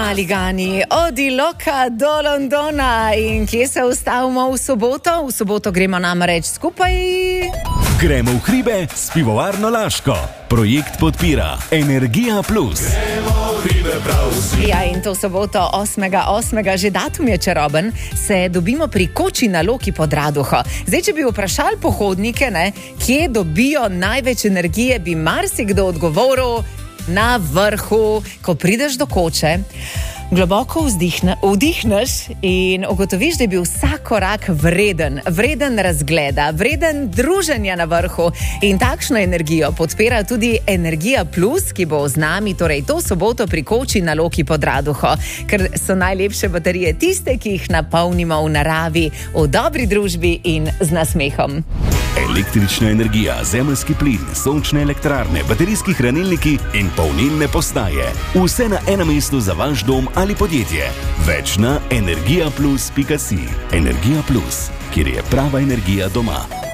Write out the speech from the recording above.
Mali Gani, od Iloka do Londona. In kje se ustavimo v soboto? V soboto gremo namreč skupaj. Gremo v hribe s pivovarno Laško. Projekt podpira Energija Plus. Ja, in to soboto 8.8. že datum je čaroben, se dobimo pri koči na Loki pod Raduho. Zdaj, če bi vprašali pohodnike, kje dobijo največ energije, bi marsikdo odgovoril: na vrhu. Ko prideš do koče, globoko vdihneš in ugotoviš, da je bil vsak korak vreden razgleda, vreden druženja na vrhu. In takšno energijo podpira tudi Energija Plus, ki bo z nami torej to soboto pri koči na Loki pod Raduho, ker so najlepše baterije tiste, ki jih napolnimo v naravi, v dobri družbi in z nasmehom. Električna energija, zemeljski plin, sončne elektrarne, baterijski hranilniki in polnilne postaje. Vse na enem mestu za vaš dom ali podjetje. Več na energijaplus.si. Energija Plus, kjer je prava energija doma.